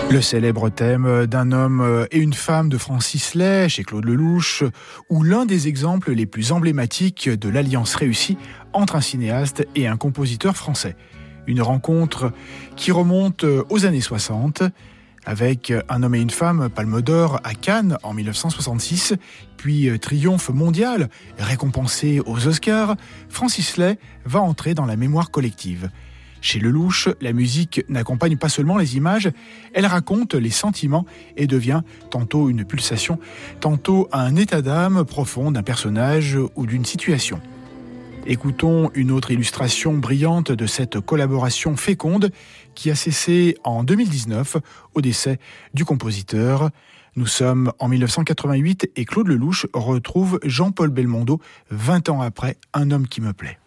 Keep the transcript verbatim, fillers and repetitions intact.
Le célèbre thème d'un homme et une femme de Francis Lay chez Claude Lelouch, ou l'un des exemples les plus emblématiques de l'alliance réussie entre un cinéaste et un compositeur français. Une rencontre qui remonte aux années soixante, avec Un homme et une femme, Palme d'Or à Cannes en dix-neuf cent soixante-six, puis triomphe mondial, récompensé aux Oscars, Francis Lay va entrer dans la mémoire collective. Chez Lelouch, la musique n'accompagne pas seulement les images, elle raconte les sentiments et devient tantôt une pulsation, tantôt un état d'âme profond d'un personnage ou d'une situation. Écoutons une autre illustration brillante de cette collaboration féconde qui a cessé en deux mille dix-neuf au décès du compositeur. Nous sommes en dix-neuf cent quatre-vingt-huit et Claude Lelouch retrouve Jean-Paul Belmondo vingt ans après Un homme qui me plaît.